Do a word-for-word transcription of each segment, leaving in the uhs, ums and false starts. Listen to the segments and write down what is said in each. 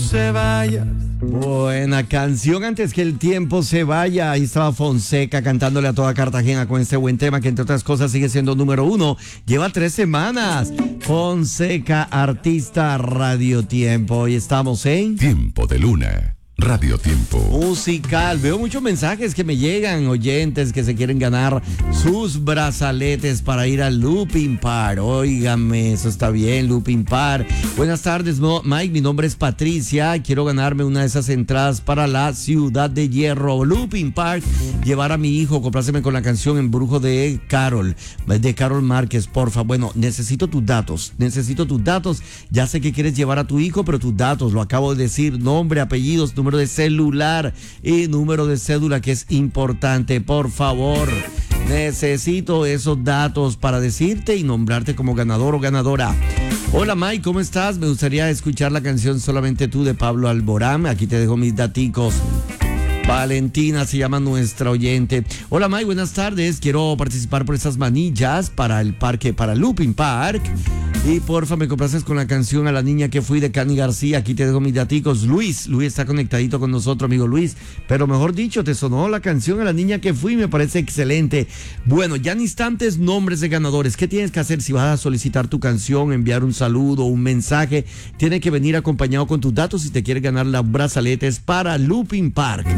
se vaya. Buena canción antes que el tiempo se vaya. Ahí estaba Fonseca cantándole a toda Cartagena con este buen tema que entre otras cosas sigue siendo número uno. Lleva tres semanas. Fonseca, artista Radio Tiempo. Hoy estamos en Tiempo de Luna. Radio Tiempo. Musical. Veo muchos mensajes que me llegan, oyentes que se quieren ganar sus brazaletes para ir al Looping Park. Óigame, eso está bien, Looping Park. Buenas tardes, Mike. Mi nombre es Patricia. Quiero ganarme una de esas entradas para la Ciudad de Hierro. Looping Park. Llevar a mi hijo, compláceme con la canción Embrujo de Carol, de Carol Márquez, porfa. Bueno, necesito tus datos. Necesito tus datos. Ya sé que quieres llevar a tu hijo, pero tus datos, lo acabo de decir, nombre, apellidos, número de celular y número de cédula, que es importante, por favor. Necesito esos datos para decirte y nombrarte como ganador o ganadora. Hola Mike, ¿cómo estás? Me gustaría escuchar la canción Solamente Tú de Pablo Alborán. Aquí te dejo mis daticos. Valentina se llama nuestra oyente. Hola Mike, buenas tardes. Quiero participar por esas manillas para el parque, para Looping Park. Y porfa, me complaces con la canción A la niña que fui de Cani García. Aquí te dejo mis daticos. Luis, Luis está conectadito con nosotros, amigo Luis. Pero mejor dicho, te sonó la canción A la niña que fui, me parece excelente. Bueno, ya en instantes, nombres de ganadores. ¿Qué tienes que hacer si vas a solicitar tu canción, enviar un saludo, un mensaje? Tiene que venir acompañado con tus datos si te quieres ganar las brazaletes para Looping Park.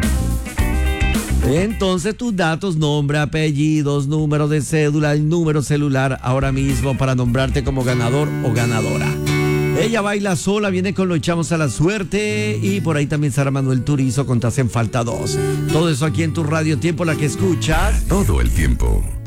Entonces tus datos, nombre, apellidos, número de cédula, el número celular ahora mismo para nombrarte como ganador o ganadora. Ella baila sola, viene con Lo echamos a la suerte y por ahí también Sara Manuel Turizo con Te hacen falta dos. Todo eso aquí en tu Radio Tiempo, la que escuchas todo el tiempo.